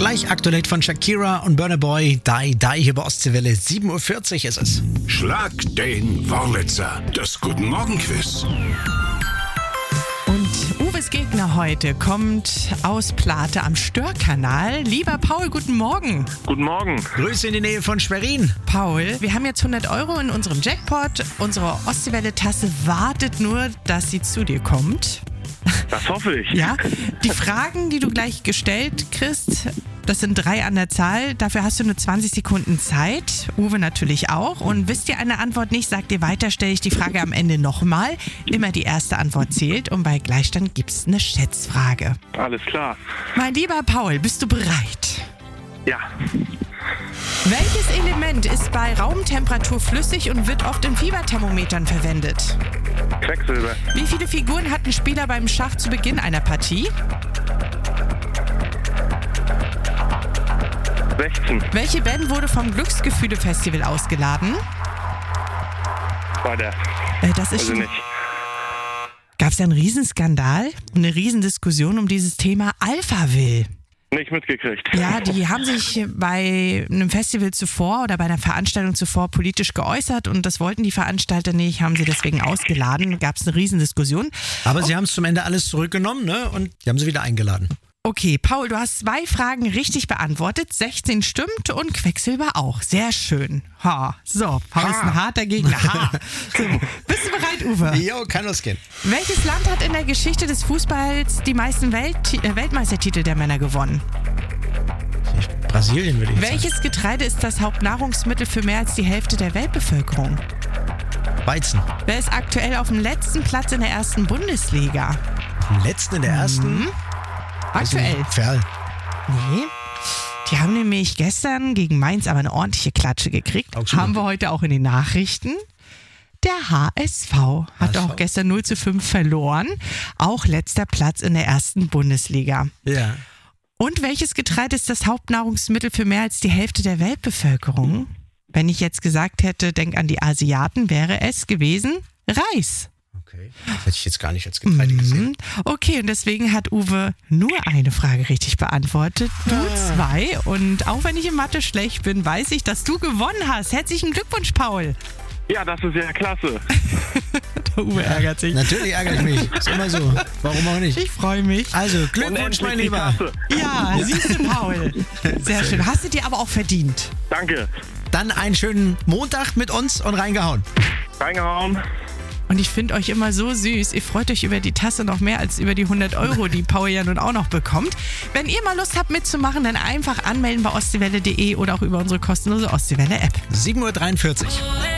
Gleich aktuell von Shakira und Burna Boy, Die Die hier bei Ostseewelle. 7.40 Uhr ist es. Schlag den Wurlitzer, das Guten Morgen Quiz. Und Uwes Gegner heute kommt aus Plate am Störkanal. Lieber Paul, guten Morgen. Guten Morgen. Grüße in die Nähe von Schwerin. Paul, wir haben jetzt 100 € in unserem Jackpot. Unsere Ostseewelle-Tasse wartet nur, dass sie zu dir kommt. Das hoffe ich. Ja, die Fragen, die du gleich gestellt kriegst, das sind 3 an der Zahl. Dafür hast du nur 20 Sekunden Zeit. Uwe natürlich auch. Und wisst ihr eine Antwort nicht, sagt ihr weiter, stelle ich die Frage am Ende nochmal. Immer die erste Antwort zählt und bei Gleichstand gibt es eine Schätzfrage. Alles klar. Mein lieber Paul, bist du bereit? Ja. Welches Element ist bei Raumtemperatur flüssig und wird oft in Fieberthermometern verwendet? Quecksilber. Wie viele Figuren hat ein Spieler beim Schach zu Beginn einer Partie? 16. Welche Band wurde vom Glücksgefühle-Festival ausgeladen? War der. Das ist Also nicht. Gab es ja einen Riesenskandal und eine Riesendiskussion um dieses Thema Alphaville. Nicht mitgekriegt. Ja, die haben sich bei einem Festival zuvor oder bei einer Veranstaltung zuvor politisch geäußert und das wollten die Veranstalter nicht, haben sie deswegen ausgeladen. Gab es eine Riesendiskussion. Aber sie haben es zum Ende alles zurückgenommen, ne? Und die haben sie wieder eingeladen. Okay, Paul, du hast 2 Fragen richtig beantwortet. 16 stimmt und Quecksilber auch. Sehr schön. Ha. So, Paul ist ein harter Gegner. Ha. So, bist du bereit, Uwe? Jo, kann losgehen. Welches Land hat in der Geschichte des Fußballs die meisten Weltmeistertitel der Männer gewonnen? Brasilien würde ich sagen. Welches Getreide ist das Hauptnahrungsmittel für mehr als die Hälfte der Weltbevölkerung? Weizen. Wer ist aktuell auf dem letzten Platz in der ersten Bundesliga? Am letzten in der ersten? Aktuell. Ferl. Nee. Die haben nämlich gestern gegen Mainz aber eine ordentliche Klatsche gekriegt. Augsburg. Haben wir heute auch in den Nachrichten. Der HSV hat auch gestern 0:5 verloren. Auch letzter Platz in der ersten Bundesliga. Ja. Und welches Getreide ist das Hauptnahrungsmittel für mehr als die Hälfte der Weltbevölkerung? Wenn ich jetzt gesagt hätte, denk an die Asiaten, wäre es gewesen Reis. Okay. Das hätte ich jetzt gar nicht als Getreide gesehen. Okay, und deswegen hat Uwe nur eine Frage richtig beantwortet. Du 2. Und auch wenn ich in Mathe schlecht bin, weiß ich, dass du gewonnen hast. Herzlichen Glückwunsch, Paul. Ja, das ist ja klasse. Der Uwe ärgert sich. Natürlich ärgere ich mich. Ist immer so. Warum auch nicht? Ich freue mich. Also, Glückwunsch, mein die Lieber. Tasse. Ja, siehst du, Paul. Sehr schön. Hast du dir aber auch verdient. Danke. Dann einen schönen Montag mit uns und reingehauen. Reingehauen. Und ich finde euch immer so süß. Ihr freut euch über die Tasse noch mehr als über die 100 €, die Paul ja nun auch noch bekommt. Wenn ihr mal Lust habt mitzumachen, dann einfach anmelden bei ostseewelle.de oder auch über unsere kostenlose Ostseewelle-App. 7.43 Uhr.